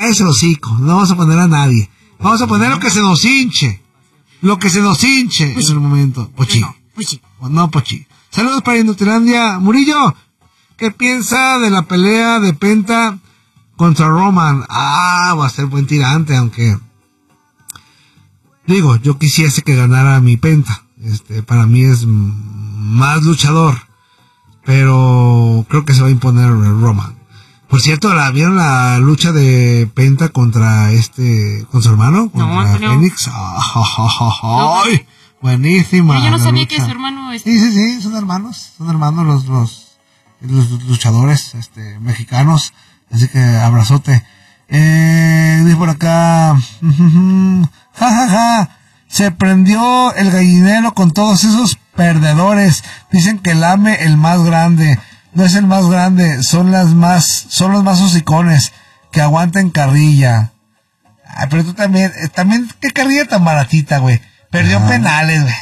Cállese el hocico, no vamos a poner a nadie. Vamos a poner lo que se nos hinche. Lo que se nos hinche en el momento. Pochi. No, Pochi. Saludos para Inutilandia. Murillo, ¿qué piensa de la pelea de Penta contra Roman? Va a ser buen tirante, aunque... Digo, yo quisiese que ganara mi Penta. Para mí es más luchador. Pero creo que se va a imponer Roman. Por cierto, ¿vieron la lucha de Penta contra con su hermano? Contra Fénix. ¡Ay! Buenísima. Pero yo no sabía que su hermano... Sí, son hermanos. Son hermanos los luchadores mexicanos. Así que abrazote. Dice por acá... Se prendió el gallinero con todos esos perdedores. Dicen que el AME el más grande. No es el más grande, son los más hocicones que aguanten carrilla. Pero tú también, qué carrilla tan baratita, güey. Perdió penales, güey.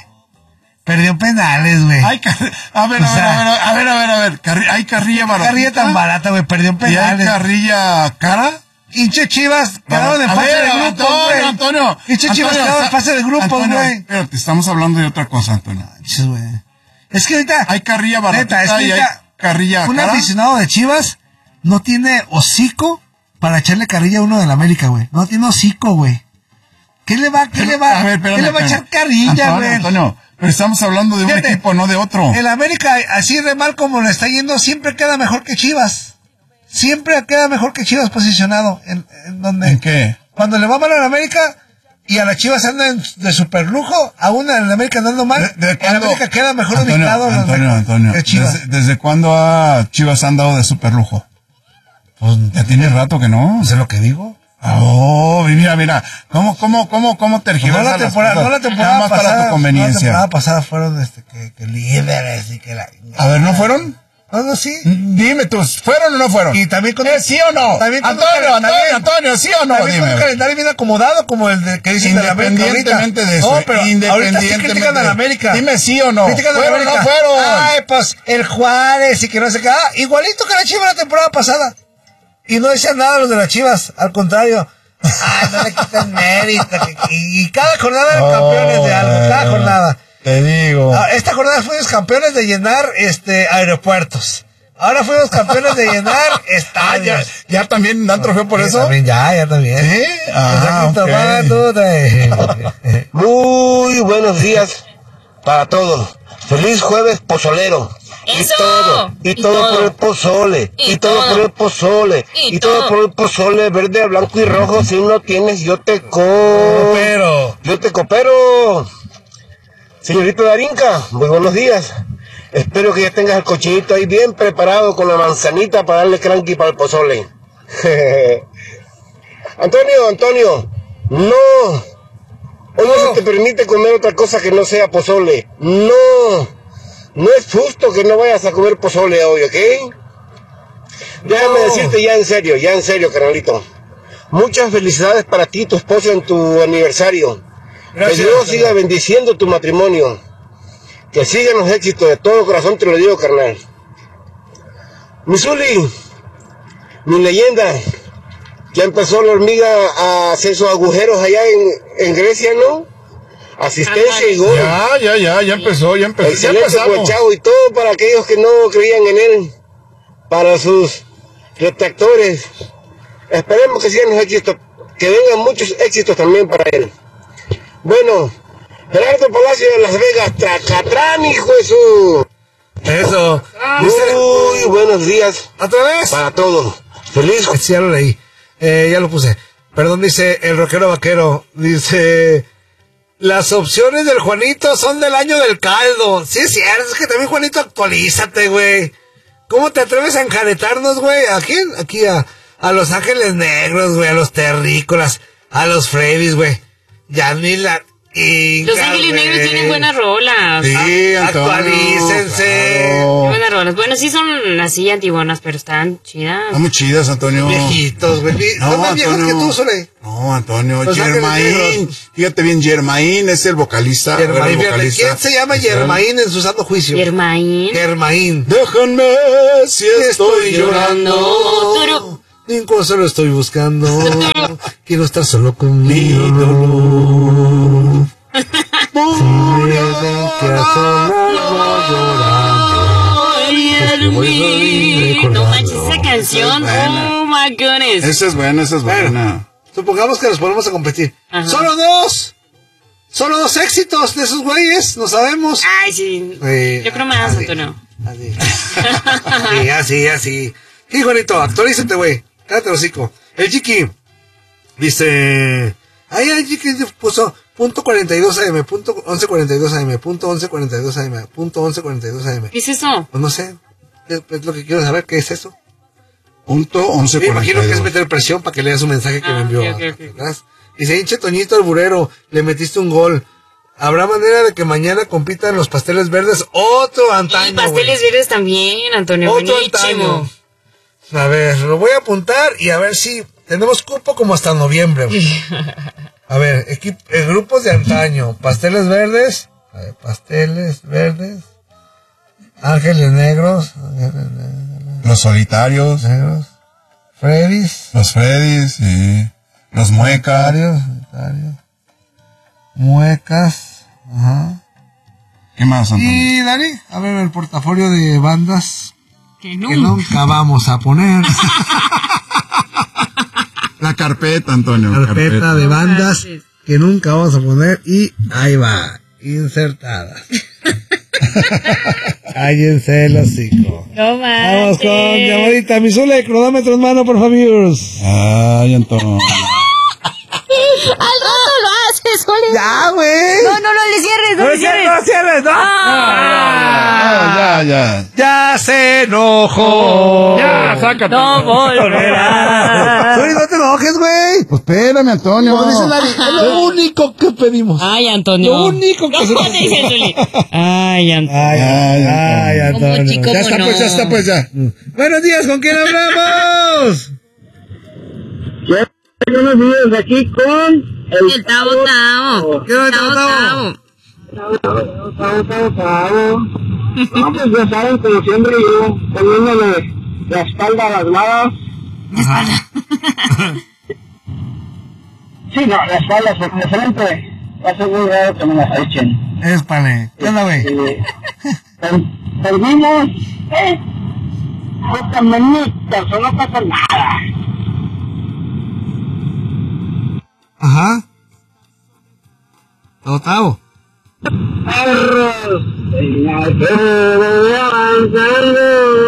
A ver. Hay carrilla barata. Carrilla tan barata, güey, perdió penales. ¿Y hay carrilla cara? Hinche Chivas, quedaron en fase de grupos, güey. Antonio. Hinche Chivas quedaron en fase de grupos, güey. Espérate, estamos hablando de otra cosa, Antonio. Es que ahorita... Hay carrilla barata y hay carrilla un cara. Aficionado de Chivas no tiene hocico para echarle carrilla a uno del América, güey. No tiene hocico, güey. ¿Qué le va a echar carrilla, güey? Antonio, pero estamos hablando de un equipo, no de otro. El América, así de mal como le está yendo, siempre queda mejor que Chivas. Siempre queda mejor que Chivas posicionado. ¿En dónde? ¿En qué? Cuando le va mal a la América y a las Chivas andan de super lujo, aún en el América andando mal, el América queda mejor ubicado. Antonio, ¿desde cuándo a Chivas han dado de super lujo? Pues ya tiene rato que no. ¿Eso es lo que digo? Mira, ¿cómo tergiversas la temporada nada más pasada, para tu conveniencia? La temporada pasada fueron que líderes y que A ver, ¿no fueron? No, sí. Dime tú, ¿fueron o no fueron? Y también con ¿sí o no? Antonio, ¿sí o no? También con un calendario bien acomodado como el que dicen de la América. Independientemente de eso. No, pero ahorita sí critican a la América. Dime sí o no. ¿Fueron o no fueron? Ay, pues el Juárez y que no sé qué. Igualito que la Chivas la temporada pasada. Y no decían nada los de las Chivas. Al contrario. No le quitan mérito. Y cada jornada eran campeones de algo. Cada jornada. Te digo. Esta jornada fuimos campeones de llenar aeropuertos. Ahora fuimos campeones de llenar estadios. ¿Ya también dan trofeo por eso? Ya también. ¿Sí? Okay. Muy buenos días para todos. Feliz jueves pozolero. ¡Eso! Y todo por el pozole. Y todo por el pozole. Y todo por el pozole verde, blanco y rojo. Si no tienes, yo te coopero. Señorito Darinka, muy buenos días. Espero que ya tengas el cochinito ahí bien preparado con la manzanita para darle cranky para el pozole. Antonio, no se te permite comer otra cosa que no sea pozole. No es justo que no vayas a comer pozole hoy, ¿ok? Déjame decirte ya en serio, carnalito. Muchas felicidades para ti y tu esposa en tu aniversario. Gracias, que Dios siga bendiciendo tu matrimonio. Que sigan los éxitos, de todo corazón te lo digo, carnal. Mi Zuli, mi leyenda, ya empezó la hormiga a hacer sus agujeros allá en Grecia, ¿no? Asistencia y gol. Ya empezó. Excelente Chavo, y todo para aquellos que no creían en él, para sus detractores. Esperemos que sigan los éxitos, que vengan muchos éxitos también para él. Bueno, Gerardo Palacio de Las Vegas, Tracatrán, hijo de su... Eso. Muy buenos días. ¿Otra vez? Para todos. Feliz. Sí, ya lo leí. Ya lo puse. Perdón, dice el rockero vaquero. Dice... Las opciones del Juanito son del año del caldo. Sí, es cierto. Es que también, Juanito, actualízate, güey. ¿Cómo te atreves a enjaretarnos, güey? ¿A quién? Aquí a Los Ángeles Negros, güey. A los Terrícolas. A los Freddy's, güey. Ya ni la... Los Ángeles Negros tienen buenas rolas. Sí, actualícense. Claro. Buenas rolas. Bueno, sí son así antiguonas, pero están chidas. Están muy chidas, Antonio. Viejitos, güey. No, más viejos que tú, Sole. No, Antonio. Germain. Fíjate bien, Germain es el vocalista. Germain, ¿quién se llama Germain en su santo juicio? Germain. Germain. Déjenme si estoy llorando. ni un consuelo estoy buscando. Quiero estar solo con mi dolor. Que a solas voy llorando. No manches, esa canción. Oh my goodness. Esa es buena, esa es buena. Bueno, supongamos que nos ponemos a competir. Ajá. Solo dos éxitos de esos güeyes, no sabemos. Ay, sí. Yo creo más, Antonio. Así. Sí, Juanito, actualízate, güey. Cállate el hocico. El Jiki dice... Ahí el Jiki puso punto 42 AM, punto 1142 AM, punto 1142 AM, punto 1142 AM. ¿Qué es eso? Pues no sé. Es lo que quiero saber, ¿qué es eso? Punto Me 1142. imagino que es meter presión para que leas un mensaje que me envió. Ok. Dice, hinche Toñito Alburero, le metiste un gol. ¿Habrá manera de que mañana compitan los pasteles verdes? Otro antaño, Y pasteles verdes también, Antonio. Otro Buenísimo. antaño. A ver, lo voy a apuntar y a ver si tenemos cupo como hasta noviembre. A ver, grupos de antaño. Pasteles verdes. A ver, pasteles verdes. Ángeles negros. Los solitarios. Negros. Freddys. Los Freddys, sí. Los muecas. Solitarios. Muecas. Ajá. ¿Qué más, Antonio? Y Dani, a ver el portafolio de bandas Que que nunca vamos a poner. La carpeta, Antonio. Carpeta de bandas manches. que nunca vamos a poner y ahí va, insertada. Cállense el hocico. No manches. Vamos con llamadita. Mi Zule, cronómetro en mano, por favor. Ay, Antonio. Al rato lo haces, Oli. Ya, güey. No le cierres, no le cierres. No cierres, no. Ya. Ya se enojó. Ya, sácate. No volverá. Zuli, no te enojes, güey. Pues espérame, Antonio. Como dice Dani, es lo único que pedimos. Ay, Antonio. Lo único que se ¿Cómo te dice Zuli? Ay, Antonio. Ay, Antonio. Como chico, Ya está, no. pues, ya está, pues, ya. Buenos días, ¿con quién hablamos? Buenos días, aquí con El Tavo Tavo. ¿Qué onda, Tavo? No, pues ya saben, como siempre yo, poniéndole la espalda a las malas. Sí, no, la espalda es de frente. Va a ser muy raro que me las echen. Espale. ¿Qué onda, güey? Perdimos, fue tan bonita, eso no pasa nada. Ajá. Tavo. Perros, en la que voy avanzando.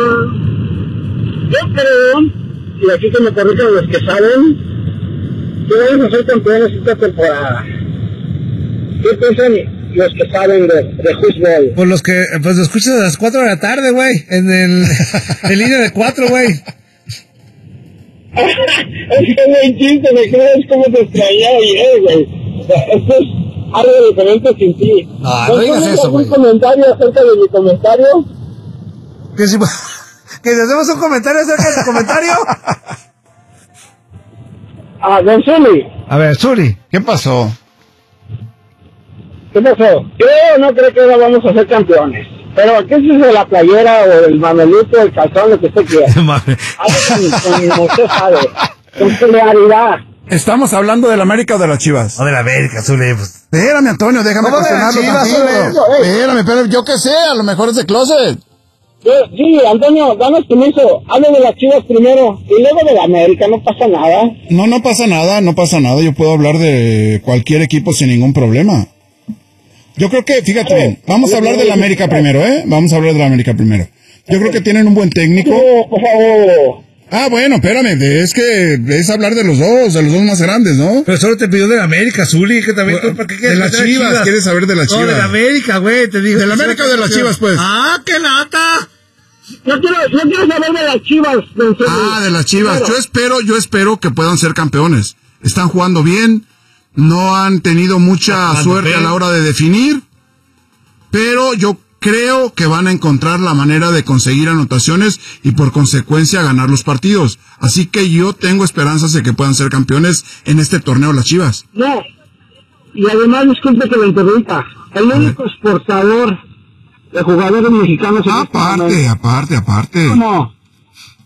Yo creo, y aquí que me corrijan los que saben, que vamos a ser campeones esta temporada. ¿Qué piensan los que saben de fútbol? Pues lo escuchas a las 4 de la tarde, güey. En línea de 4, güey. Es que no entiendo, me crees cómo te extrañaba ayer, güey. Esto es algo diferente sin ti. No digas tienes eso, algún güey. comentario acerca de mi comentario? Que si hacemos un comentario acerca de tu comentario. Don Zuli, A ver, Zuli. ¿Qué pasó? ¿qué pasó? Creo o no creo que ahora vamos a ser campeones. Pero, ¿qué es eso de la playera o el mamelito, el calzón, lo que usted quiera? Algo como usted sabe, con claridad. Estamos hablando del América o de las Chivas. O de la América, Zuli. Pues. Espérame, Antonio, déjame ¿Cómo de las cuestionarlo Chivas, tantito. Espérame, yo qué sé, a lo mejor es de closet. Sí, Antonio, danos permiso. Hable de las Chivas primero y luego de la América, no pasa nada. No pasa nada. Yo puedo hablar de cualquier equipo sin ningún problema. Yo creo que, fíjate bien, vamos a hablar de la América primero, Vamos a hablar de la América primero. Yo creo que tienen un buen técnico. No, por favor. Ah, bueno, espérame, es que es hablar de los dos más grandes, ¿no? Pero solo te pidió de la América, Zuli, que también tú, ¿para qué quieres De las meter a Chivas, ¿quieres saber de las No, Chivas? de la América, güey, te digo. ¿De la América o de las Chivas, pues? ¡Ah, qué lata! No quiero saber de las Chivas, don Zuli. Ah, de las Chivas. Primero. Yo espero que puedan ser campeones. Están jugando bien, no han tenido mucha suerte a la hora de definir, pero yo creo que van a encontrar la manera de conseguir anotaciones y por consecuencia ganar los partidos. Así que yo tengo esperanzas de que puedan ser campeones en este torneo las Chivas. No. Y además, disculpe que lo interrumpa. El único exportador de jugadores mexicanos en este momento. Aparte. ¿Cómo?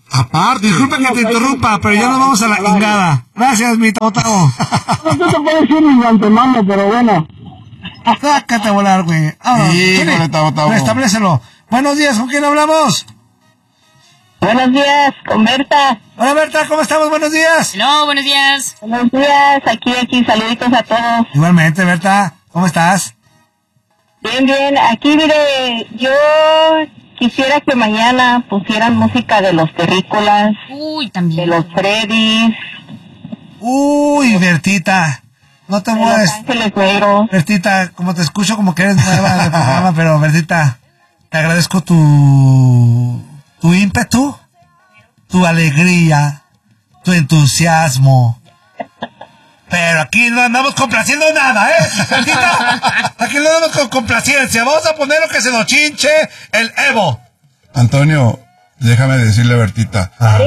Aparte. Disculpa que te interrumpa, pero ya nos vamos a la chingada. Gracias, mi Tavo. No te puedo decir ni de antemano, pero bueno. Sácate a volar, güey. Híjole, Tavo. Restablécelo. Buenos días, ¿con quién hablamos? Buenos días, con Berta. Hola, Berta, ¿cómo estamos? Buenos días. Hello, buenos días. Buenos días, aquí, saluditos a todos. Igualmente, Berta, ¿cómo estás? Bien, aquí mire, yo quisiera que mañana pusieran música de los Terrícolas, Uy, de también. los Freddys, Uy, Bertita, no te de los mueves. Ángeles Negros. Bertita, como te escucho como que eres nueva en el programa, pero Bertita, te agradezco tu ímpetu, tu alegría, tu entusiasmo. Pero aquí no andamos complaciendo nada, ¿eh? Bertita, aquí no andamos con complacencia. Vamos a poner lo que se nos chinche el Evo. Antonio, déjame decirle, Bertita.